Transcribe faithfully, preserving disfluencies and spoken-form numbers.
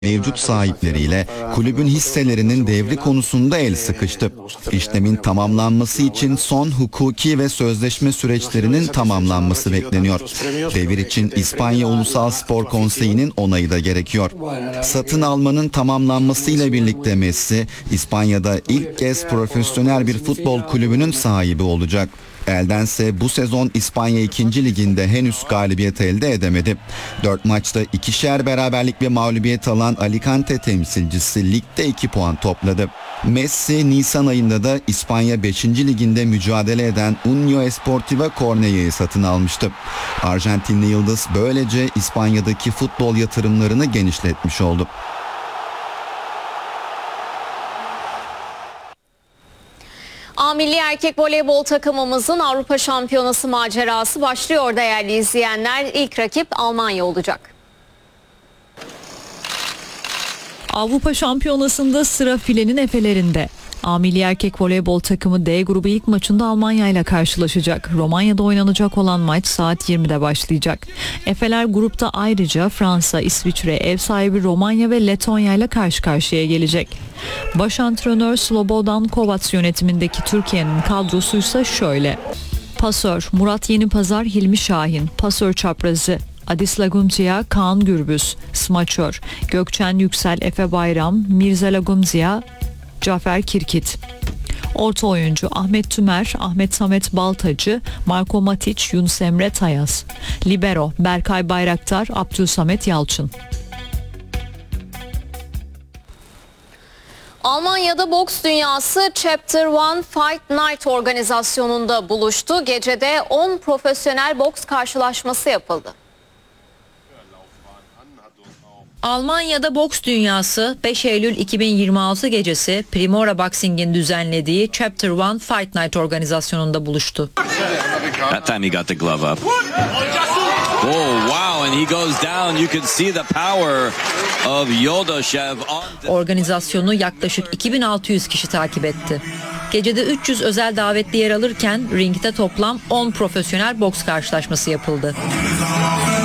mevcut sahipleriyle kulübün hisselerinin devri konusunda el sıkıştı. İşlemin tamamlanması için son hukuki ve sözleşme süreçlerinin tamamlanması bekleniyor. Devir için İspanya Ulusal Spor Konseyi'nin onayı da gerekiyor. Satın almanın tamamlanmasıyla birlikte Messi, İspanya'da ilk kez profesyonel bir futbol kulübünün sahibi olacak. Eldense bu sezon İspanya ikinci Ligi'nde henüz galibiyet elde edemedi. Dört maçta ikişer beraberlik ve mağlubiyet alan Alicante temsilcisi ligde iki puan topladı. Messi Nisan ayında da İspanya beşinci Ligi'nde mücadele eden Unión Esportiva Cornella'yı satın almıştı. Arjantinli yıldız böylece İspanya'daki futbol yatırımlarını genişletmiş oldu. A Milli Erkek Voleybol takımımızın Avrupa Şampiyonası macerası başlıyor değerli izleyenler. İlk rakip Almanya olacak. Avrupa Şampiyonası'nda sıra filenin efelerinde. A Milli Erkek Voleybol takımı D grubu ilk maçında Almanya ile karşılaşacak. Romanya'da oynanacak olan maç saat yirmide başlayacak. Efeler grupta ayrıca Fransa, İsviçre, ev sahibi Romanya ve Letonya ile karşı karşıya gelecek. Baş antrenör Slobodan Kovac yönetimindeki Türkiye'nin kadrosu ise şöyle. Pasör Murat Yenipazar, Hilmi Şahin, pasör çaprazı Adis Lagumdziya, Kaan Gürbüz, smaçör Gökçen Yüksel, Efe Bayram, Mirza Lagumdziya, Cafer Kirkit. Orta oyuncu Ahmet Tümer, Ahmet Samet Baltacı, Marko Matic, Yunus Emre Tayaz. Libero Berkay Bayraktar, Abdülsamet Yalçın. Almanya'da boks dünyası Chapter One Fight Night organizasyonunda buluştu. Gecede on profesyonel boks karşılaşması yapıldı. Almanya'da boks dünyası beş Eylül iki bin yirmi altı gecesi Primora Boxing'in düzenlediği Chapter One Fight Night organizasyonunda buluştu. That time he got the glove up. Oh wow, and he goes down. You can see the power of Yodashev on. Organizasyonu yaklaşık iki bin altı yüz kişi takip etti. Gecede üç yüz özel davetli yer alırken ringde toplam on profesyonel boks karşılaşması yapıldı.